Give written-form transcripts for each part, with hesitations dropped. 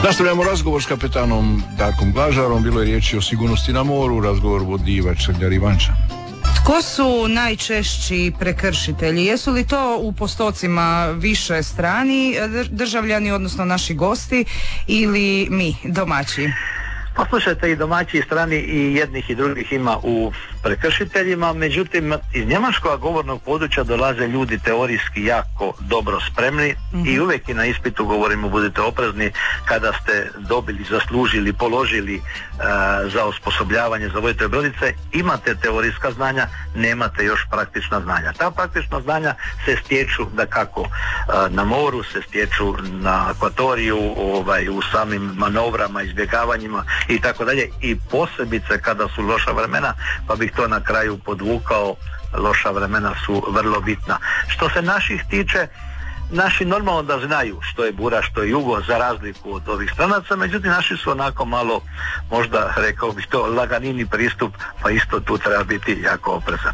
Nastavljamo razgovor s kapetanom Darkom Glažarom. Bilo je riječi o sigurnosti na moru, razgovor vodi Srđan Ivančan. Tko su najčešći prekršitelji? Jesu li to u postocima više strani državljani, odnosno naši gosti, ili mi, domaći? Poslušajte, i domaći i strani i jednih i drugih ima u prekršiteljima, međutim iz njemačkog govornog područja dolaze ljudi teorijski jako dobro spremni i uvijek i na ispitu govorimo budite oprezni kada ste dobili, zaslužili, položili za osposobljavanje za voditelj brodice, imate teorijska znanja, nemate još praktična znanja. Ta praktična znanja se stječu dakako na moru, se stječu na akvatoriju, u samim manovrama, izbjegavanjima i tako dalje, i posebice kada su loša vremena, pa bih to na kraju podvukao, loša vremena su vrlo bitna. Što se naših tiče, naši normalno da znaju što je bura, što je jugo, za razliku od ovih stranaca, međutim naši su onako malo, možda rekao bih to, laganini pristup, pa isto tu treba biti jako oprezan.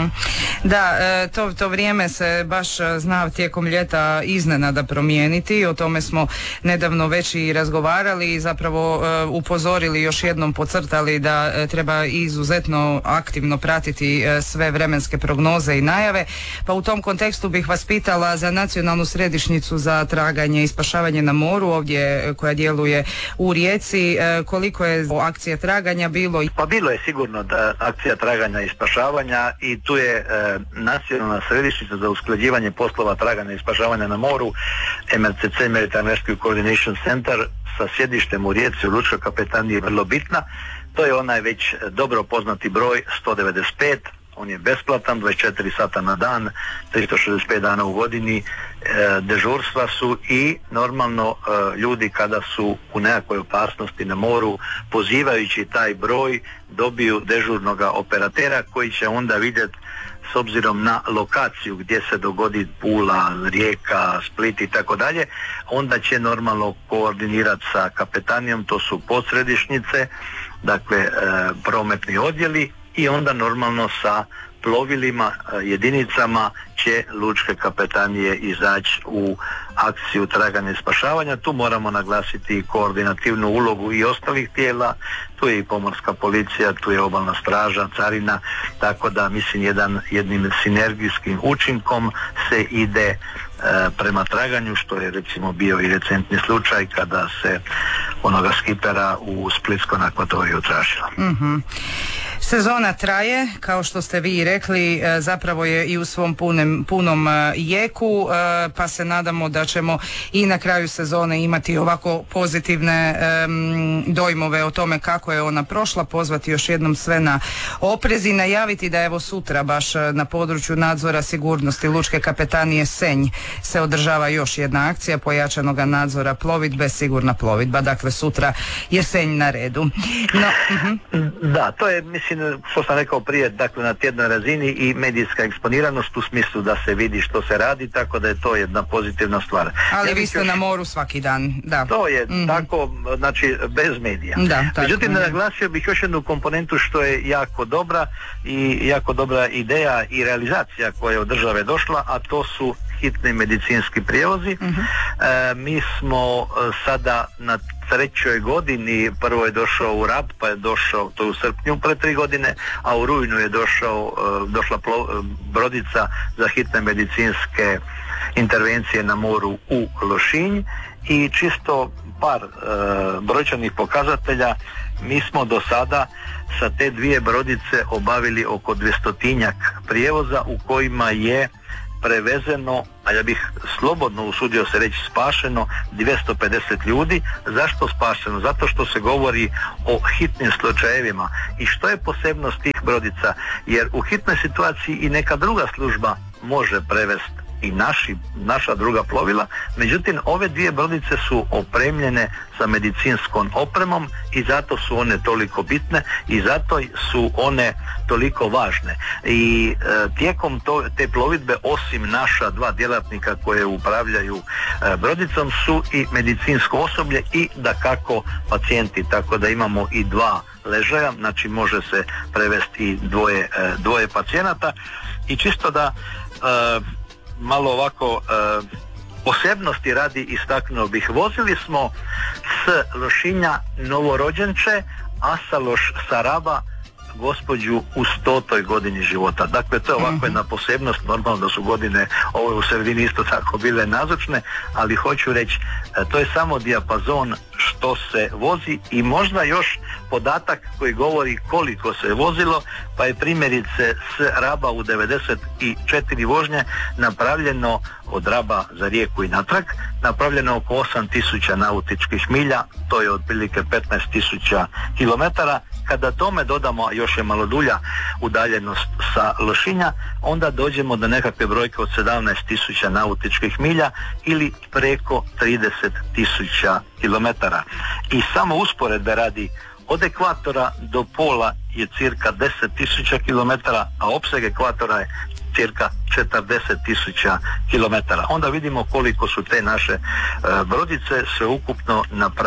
Da, to vrijeme se baš zna tijekom ljeta iznenada promijeniti, o tome smo nedavno već i razgovarali i zapravo upozorili, još jednom podcrtali da treba izuzetno aktivno pratiti sve vremenske prognoze i najave, pa u tom kontekstu bih vas pitala za nacionalnu središnjicu za traganje i spašavanje na moru, ovdje koja djeluje u Rijeci, koliko je akcija traganja bilo? Pa bilo je sigurno da akcija traganja i spašavanja, i tu je nacionalna središnjica za usklađivanje poslova traganja i spašavanja na moru, MRCC, Maritime Rescue Coordination Center, sa sjedištem u Rijeci u Lučkoj kapetaniji, vrlo bitna. To je onaj već dobro poznati broj 195. On je besplatan, 24 sata na dan, 365 dana u godini, dežurstva su i normalno ljudi kada su u nekakvoj opasnosti na moru, pozivajući taj broj, dobiju dežurnog operatera koji će onda vidjeti s obzirom na lokaciju gdje se dogodi Pula, Rijeka, Split i tako dalje, onda će normalno koordinirati sa kapetanijom, to su podsredišnjice, dakle prometni odjeli, i onda normalno sa plovilima, jedinicama će lučke kapetanije izaći u akciju traganja i spašavanja. Tu moramo naglasiti koordinativnu ulogu i ostalih tijela, tu je i pomorska policija, tu je obalna straža, carina, tako da mislim jednim sinergijskim učinkom se ide prema traganju, što je recimo bio i recentni slučaj kada se onoga skipera u splitskom akvatoriju tražila. Sezona traje, kao što ste vi rekli, zapravo je i u svom punom jeku, pa se nadamo da ćemo i na kraju sezone imati ovako pozitivne dojmove o tome kako je ona prošla, pozvati još jednom sve na oprez i najaviti da evo sutra baš na području nadzora sigurnosti Lučke kapetanije Senj se održava još jedna akcija pojačanog nadzora plovidbe, sigurna plovidba, dakle sutra je Senj na redu. Da, to je, mislim, što sam rekao prije, dakle na tjednoj razini i medijska eksponiranost u smislu da se vidi što se radi, tako da je to jedna pozitivna stvar. Ali vi ste na moru svaki dan, da. To je tako, znači bez medija. Međutim, naglasio bih još jednu komponentu što je jako dobra i jako dobra ideja i realizacija koja je od države došla, a to su hitni medicinski prijevozi. Mi smo sada na trećoj godini, prvo je došao u Rab, pa je došao, to je u srpnju pre 3 godine, a u rujnu je došla brodica za hitne medicinske intervencije na moru u Lošinj, i čisto par brojčanih pokazatelja, mi smo do sada sa te dvije brodice obavili oko 200-tinjak prijevoza u kojima je prevezeno, a ja bih slobodno usudio se reći spašeno, 250 ljudi. Zašto spašeno? Zato što se govori o hitnim slučajevima. I što je posebnost tih brodica? Jer u hitnoj situaciji i neka druga služba može prevesti i naša druga plovila, međutim ove dvije brodice su opremljene sa medicinskom opremom i zato su one toliko bitne i zato su one toliko važne. I tijekom te plovidbe, osim naša dva djelatnika koje upravljaju brodicom, su i medicinsko osoblje i dakako pacijenti, tako da imamo i dva ležaja, znači može se prevesti i dvoje pacijenata. I čisto da malo ovako Posebnosti radi istaknuo bih, vozili smo s Lošinja novorođenče, a sa Raba gospođu u 100. godini života. Dakle, to je ovako jedna posebnost, normalno da su godine ove u sredini isto tako bile nazočne, ali hoću reći, to je samo dijapazon što se vozi i možda još podatak koji govori koliko se je vozilo, pa je primjerice s Raba u 94 vožnje napravljeno od Raba za Rijeku i natrag, napravljeno oko 8000 nautičkih milja, to je otprilike 15.000 kilometara. Kada tome dodamo, još je malo dulja udaljenost sa Lošinja, onda dođemo do nekakve brojke od 17.000 nautičkih milja ili preko 30.000 kilometara. I samo usporedbe radi, od ekvatora do pola je cirka 10.000 kilometara, a opseg ekvatora je cirka 40.000 kilometara. Onda vidimo koliko su te naše brodice sve ukupno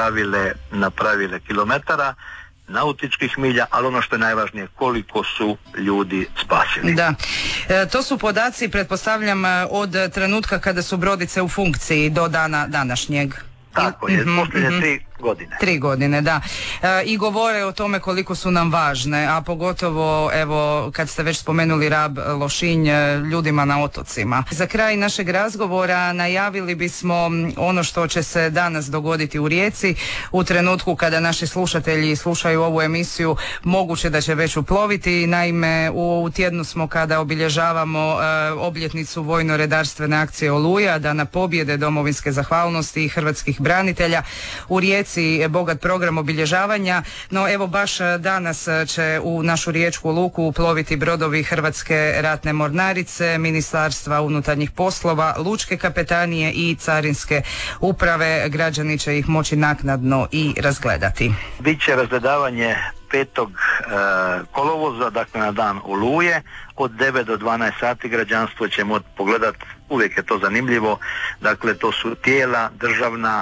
napravile kilometara, nautičkih milja, ali ono što je najvažnije, koliko su ljudi spasili. Da, to su podaci, pretpostavljam, od trenutka kada su brodice u funkciji do dana današnjeg. Tako je, posljednje 3 godine. 3 godine, da. I govore o tome koliko su nam važne, a pogotovo, evo, kad ste već spomenuli Rab, Lošinj, ljudima na otocima. Za kraj našeg razgovora najavili bismo ono što će se danas dogoditi u Rijeci. U trenutku kada naši slušatelji slušaju ovu emisiju, moguće da će već uploviti. Naime, u tjednu smo kada obilježavamo obljetnicu vojno-redarstvene akcije Oluja, Dana pobjede, domovinske zahvalnosti i hrvatskih branitelja. U Rijeci bogat program obilježavanja, no evo baš danas će u našu riječku luku uploviti brodovi Hrvatske ratne mornarice, Ministarstva unutarnjih poslova, Lučke kapetanije i Carinske uprave. Građani će ih moći naknadno i razgledati. Biće razgledavanje 5. kolovoza, dakle na dan Oluje, od 9 do 12 sati građanstvo će moći pogledati, uvijek je to zanimljivo, dakle to su tijela državna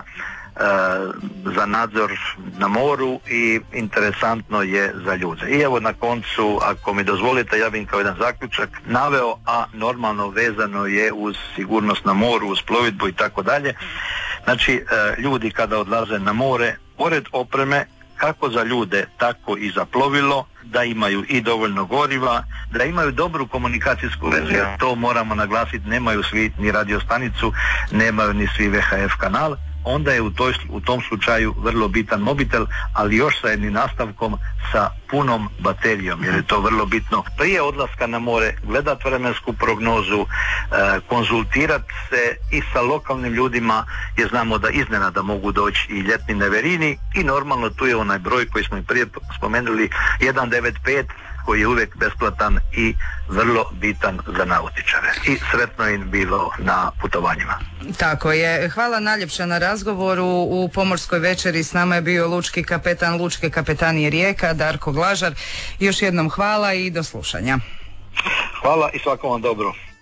za nadzor na moru i interesantno je za ljude. I evo na koncu, ako mi dozvolite, ja bih kao jedan zaključak naveo, a normalno vezano je uz sigurnost na moru, uz plovidbu i tako dalje. Znači, ljudi kada odlaze na more, pored opreme, kako za ljude, tako i za plovilo, da imaju i dovoljno goriva, da imaju dobru komunikacijsku vezu, jer to moramo naglasiti, nemaju svi ni radiostanicu, nemaju ni svi VHF kanal, onda je u tom slučaju vrlo bitan mobitel, ali još sa jednim nastavkom sa punom baterijom, jer je to vrlo bitno. Prije odlaska na more gledati vremensku prognozu, konzultirati se i sa lokalnim ljudima, jer znamo da iznenada mogu doći i ljetni neverini, i normalno tu je onaj broj koji smo i prije spomenuli, 195, koji je uvijek besplatan i vrlo bitan za nautičare. I sretno im bilo na putovanjima. Tako je. Hvala najljepša na razgovoru. U Pomorskoj večeri s nama je bio lučki kapetan Lučke kapetanije Rijeka, Darko Glažar. Još jednom hvala i do slušanja. Hvala i svakom vam dobro.